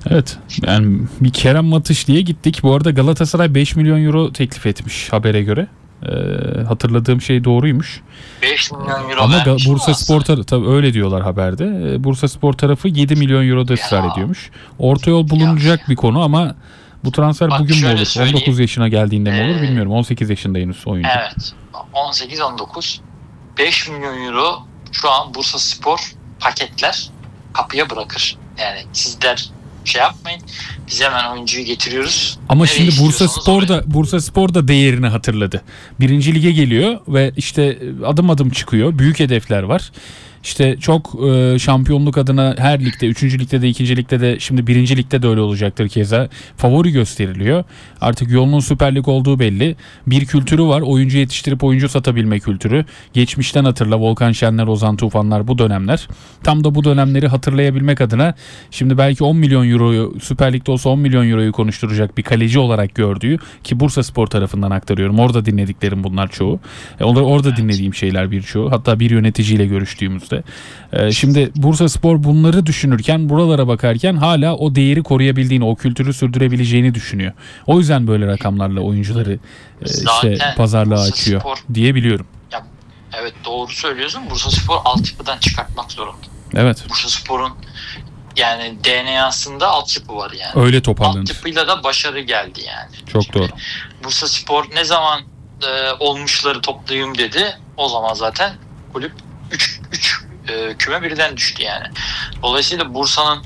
Evet, yani bir Kerem Matış diye gittik. Bu arada Galatasaray 5 milyon euro teklif etmiş habere göre. Hatırladığım şey doğruymuş. 5 milyon euro ama vermiş Bursaspor tabii öyle diyorlar haberde. Bursaspor tarafı 7 milyon euro da ısrar ediyormuş. Orta yol bulunacak bir konu ama bu transfer bak, bugün mü olur? Söyleyeyim. 19 yaşına geldiğinde mi olur bilmiyorum. 18 yaşında henüz oyuncu. Evet. 18-19. 5 milyon euro şu an Bursaspor paketler kapıya bırakır. Yani sizler şey yapmayın. Biz hemen oyuncuyu getiriyoruz. Ama nereye şimdi Bursaspor da değerini hatırladı. Birinci lige geliyor ve işte adım adım çıkıyor. Büyük hedefler var. İşte çok şampiyonluk adına her ligde, 3. ligde de 2. ligde de şimdi 1. ligde de öyle olacaktır keza. Favori gösteriliyor. Artık yolunun Süper Lig olduğu belli. Bir kültürü var. Oyuncu yetiştirip oyuncu satabilme kültürü. Geçmişten hatırla Volkan Şenler, Ozan Tufanlar bu dönemler. Tam da bu dönemleri hatırlayabilmek adına şimdi belki 10 milyon euroyu Süper Lig'de olsa 10 milyon euroyu konuşturacak bir kaleci olarak gördüğü ki Bursaspor tarafından aktarıyorum. Orada dinlediklerim bunlar çoğu. Orada dinlediğim şeyler birçoğu. Hatta bir yöneticiyle görüştüğümüzde. Şimdi Bursaspor bunları düşünürken, buralara bakarken hala o değeri koruyabildiğini, o kültürü sürdürebileceğini düşünüyor. O yüzden böyle rakamlarla oyuncuları işte pazarlığa açıyor diye biliyorum. Ya, evet doğru söylüyorsun. Bursaspor altyapıdan çıkartmak zorunda. Evet. Bursaspor'un yani DNA'sında altyapı var yani. Öyle toparlanır. Altyapıyla da başarı geldi yani. Çok şimdi doğru. Bursaspor ne zaman olmuşları toplayayım dedi. O zaman zaten kulüp 3 küme birden düştü yani. Dolayısıyla Bursa'nın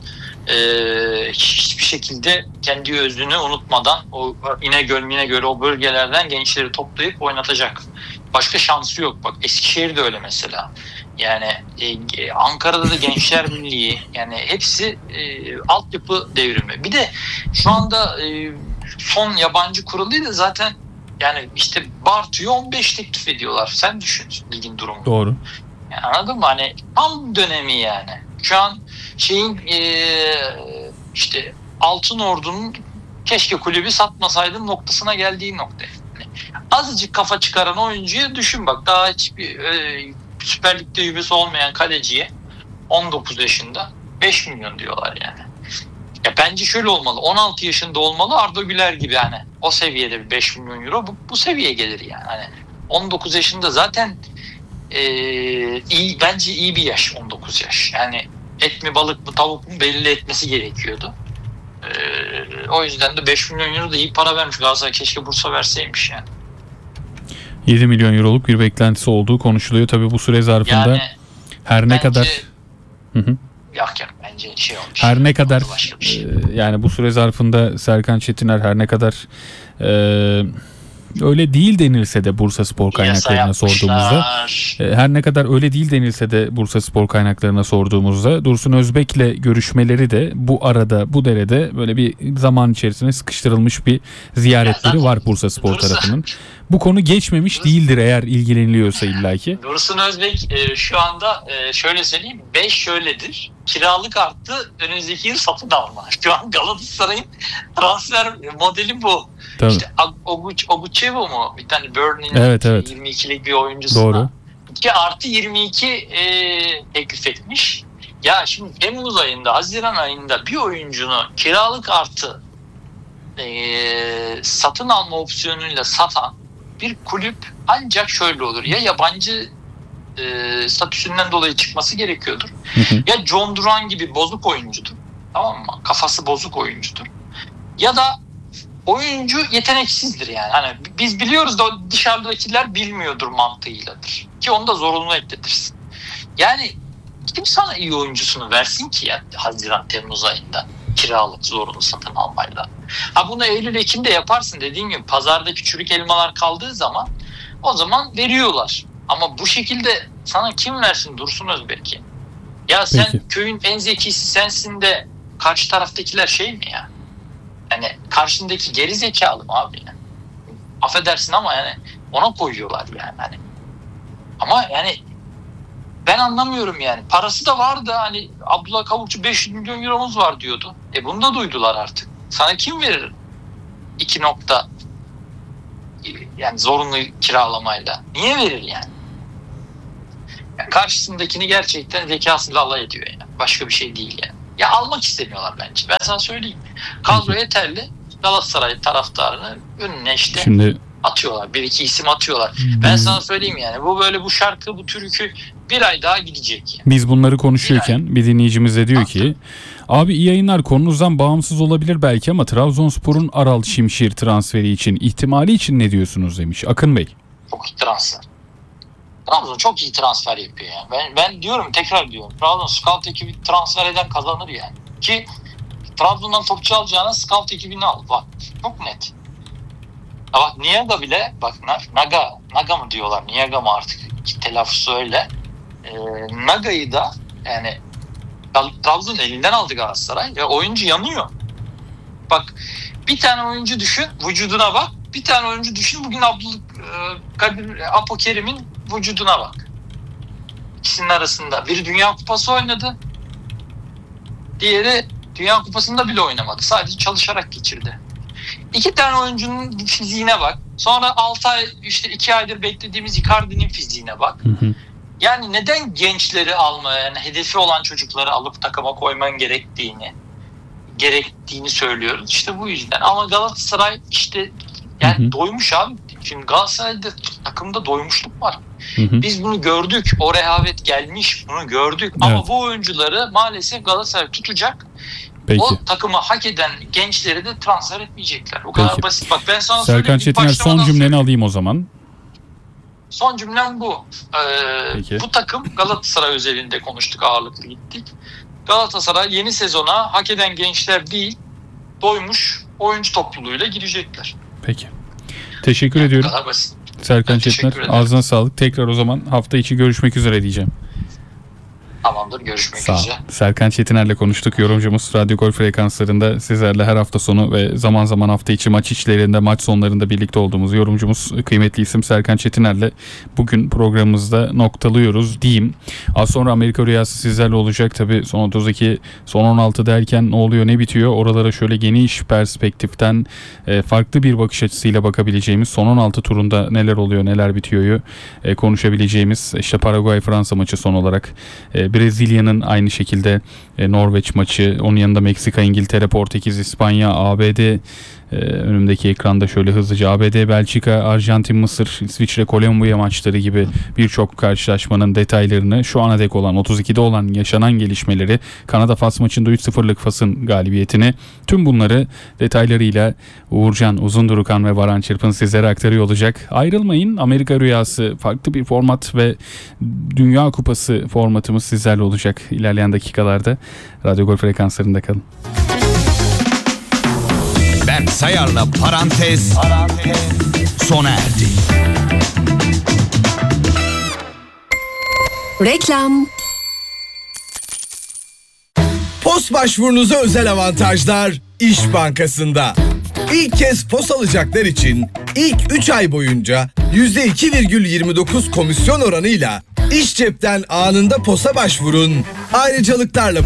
hiçbir şekilde kendi özünü unutmadan o İnegöl o bölgelerden gençleri toplayıp oynatacak. Başka şansı yok. Bak Eskişehir'de öyle mesela. Yani Ankara'da da Gençler Birliği yani hepsi altyapı devrimi. Bir de şu anda son yabancı kuralıyla zaten yani işte Bartu'yu 15 teklif ediyorlar. Sen düşün ligin durumunu. Doğru. Yani anladın mı? Hani tam dönemi yani. Şu an işte Altınordu'nun keşke kulübü satmasaydım noktasına geldiği nokta. Yani azıcık kafa çıkaran oyuncuya düşün bak. Daha hiçbir Süper Lig'de yübesi olmayan kaleciye 19 yaşında 5 milyon diyorlar yani. Ya bence şöyle olmalı. 16 yaşında olmalı Arda Güler gibi yani. O seviyede bir 5 milyon euro bu seviyeye gelir yani. Hani 19 yaşında zaten bence iyi bir yaş 19 yaş. Yani et mi balık mı tavuk mu belli etmesi gerekiyordu. O yüzden de 5 milyon euro da iyi para vermiş. Galatasaray keşke Bursa verseymiş yani. 7 milyon euroluk bir beklentisi olduğu konuşuluyor. Tabii bu süre zarfında yani, her ne kadar yok bence şey olmuş. Her ne kadar yani bu süre zarfında Serkan Çetiner her ne kadar öyle değil denilse de Bursaspor kaynaklarına sorduğumuzda her ne kadar öyle değil denilse de Bursaspor kaynaklarına sorduğumuzda Dursun Özbek'le görüşmeleri de bu arada bu derede böyle bir zaman içerisine sıkıştırılmış bir ziyaretleri var Bursaspor tarafının. Bu konu geçmemiş değildir eğer ilgileniliyorsa illaki. Dursun Özbek şu anda şöyle söyleyeyim 5 şöyledir. Kiralık arttı önümüzdeki yıl satın alma. Şu an Galatasaray'ın transfer modeli bu. Tabii. İşte Oguchevo mu? Bir tane Burnley'nin evet. 22'lik bir oyuncusuna. Doğru. 2+22 teklif etmiş. Ya şimdi Temmuz ayında, Haziran ayında bir oyuncunu kiralık artı satın alma opsiyonuyla satan bir kulüp ancak şöyle olur. Ya yabancı statüsünden dolayı çıkması gerekiyordur. Ya John Duran gibi bozuk oyuncudur. Tamam mı? Kafası bozuk oyuncudur. Ya da oyuncu yeteneksizdir yani. Hani biz biliyoruz da dışarıdakiler bilmiyordur mantığıyladır. Ki onu da zorunlu ekletirsin. Yani kim sana iyi oyuncusunu versin ki ya Haziran-Temmuz ayında kiralık zorunlu satın almayla. Ha bunu Eylül-Ekim'de yaparsın dediğim gibi pazardaki çürük elmalar kaldığı zaman o zaman veriyorlar. Ama bu şekilde sana kim versin Dursun Özbek'i? Ya sen köyün en zekisi sensin de karşı taraftakiler şey mi ya? Yani karşındaki geri zekalı mı abi yani? Affedersin ama yani ona koyuyorlar yani. Hani. Ama yani ben anlamıyorum yani. Parası da vardı hani Abdullah Kavukçu 500 milyon euromuz var diyordu. Bunu da duydular artık. Sana kim verir 2 nokta yani zorunlu kiralamayla? Niye verir yani? Karşısındakini gerçekten zekasıyla alay ediyor yani. Başka bir şey değil yani. Ya almak istemiyorlar bence. Ben sana söyleyeyim. Kadro yeterli. Galatasaray taraftarını önüne işte Şimdi atıyorlar. Bir iki isim atıyorlar. Ben sana söyleyeyim yani. Bu böyle bu şarkı, bu türkü bir ay daha gidecek. Yani. biz bunları konuşuyorken bir dinleyicimiz de diyor ki abi iyi yayınlar, konunuzdan bağımsız olabilir belki ama Trabzonspor'un Aral Şimşir transferi için, ihtimali için ne diyorsunuz demiş Akın Bey. Çok iyi transfer. Trabzon çok iyi transfer yapıyor yani. Ben diyorum, tekrar diyorum. Trabzon scout ekibi transfer eden kazanır yani. Ki Trabzon'dan topçu alacağına scout ekibini al. Bak çok net. Ha bak Niaga bile bak Naga mı diyorlar, Niaga mı artık telaffuzu öyle. Naga'yı da yani Trabzon'un elinden aldı Galatasaray ve oyuncu yanıyor. Bak bir tane oyuncu düşün, vücuduna bak. Bir tane oyuncu düşün, bugün Abdülkadir Apokerim'in vücuduna bak. İkisinin arasında. Biri Dünya Kupası oynadı. Diğeri Dünya Kupası'nda bile oynamadı. Sadece çalışarak geçirdi. 2 tane oyuncunun fiziğine bak. Sonra 6 ay, işte 2 aydır beklediğimiz Icardi'nin fiziğine bak. Yani neden gençleri almaya, yani hedefi olan çocukları alıp takıma koyman gerektiğini söylüyoruz. İşte bu yüzden. Ama Galatasaray işte yani doymuş abi. Şimdi Galatasaray'da takımda doymuşluk var. Biz bunu gördük. O rehavet gelmiş. Bunu gördük. Evet. Ama bu oyuncuları maalesef Galatasaray tutacak. Peki. O takımı hak eden gençleri de transfer etmeyecekler. O kadar basit. Bak ben sana Serkan Çetiner, son cümleni alayım o zaman. Son cümlem bu. Bu takım Galatasaray özelinde konuştuk, ağırlıklı gittik. Galatasaray yeni sezona hak eden gençler değil, doymuş oyuncu topluluğuyla girecekler. Peki. Teşekkür ediyorum. Bu kadar basit. Serkan Çetiner, ağzına sağlık. Tekrar o zaman hafta içi görüşmek üzere diyeceğim. Tamamdır, görüşmek üzere. Serkan Çetiner'le konuştuk. Yorumcumuz Radyo Gol frekanslarında sizlerle her hafta sonu ve zaman zaman hafta içi maç içlerinde, maç sonlarında birlikte olduğumuz yorumcumuz, kıymetli isim Serkan Çetiner'le bugün programımızda noktalıyoruz diyeyim. Az sonra Amerika Rüyası sizlerle olacak. Tabii son 32, son 16 derken ne oluyor ne bitiyor? Oralara şöyle geniş perspektiften farklı bir bakış açısıyla bakabileceğimiz, son 16 turunda neler oluyor neler bitiyor'yu konuşabileceğimiz, işte Paraguay-Fransa maçı son olarak, Brezilya'nın aynı şekilde Norveç maçı, onun yanında Meksika, İngiltere, Portekiz, İspanya, ABD, önümdeki ekranda şöyle hızlıca ABD, Belçika, Arjantin, Mısır, İsviçre, Kolombiya maçları gibi birçok karşılaşmanın detaylarını, şu ana dek olan 32'de olan yaşanan gelişmeleri, Kanada-Fas maçında 3-0'lık Fas'ın galibiyetini, tüm bunları detaylarıyla Uğurcan Uzundurukan ve Baran Çırpın sizlere aktarıyor olacak. Ayrılmayın. Amerika Rüyası farklı bir format ve Dünya Kupası formatımız sizlerle olacak ilerleyen dakikalarda. Radyo Gol frekanslarında kalın. Ben Sayar'la parantez sona erdi. Reklam. POS başvurunuza özel avantajlar İş Bankası'nda. İlk kez POS alacaklar için ilk 3 ay boyunca %2,29 komisyon oranıyla İş Cep'ten anında POS'a başvurun. Ayrıcalıklarla